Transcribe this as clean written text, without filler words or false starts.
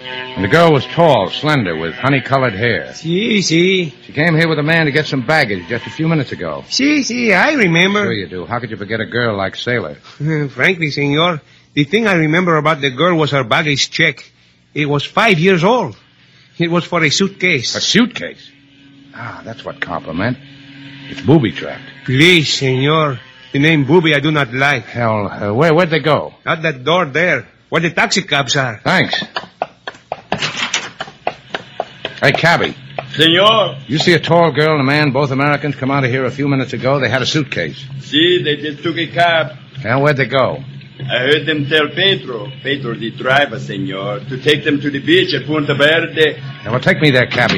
And the girl was tall, slender, with honey-colored hair. Si. She came here with a man to get some baggage just a few minutes ago. Si, I remember. Sure you do. How could you forget a girl like Sailor? Frankly, senor, the thing I remember about the girl was her baggage check. It was 5 years old. It was for a suitcase. A suitcase? Ah, that's what compliment. It's booby-trapped. Please, senor. The name Booby I do not like. Hell, where'd they go? Out that door there, where the taxi cabs are. Thanks. Hey, cabby. Senor. You see a tall girl and a man, both Americans, come out of here a few minutes ago? They had a suitcase. See, they just took a cab. Hell, where'd they go? I heard them tell Pedro the driver, senor, to take them to the beach at Punta Verde. Now, well, take me there, cabby.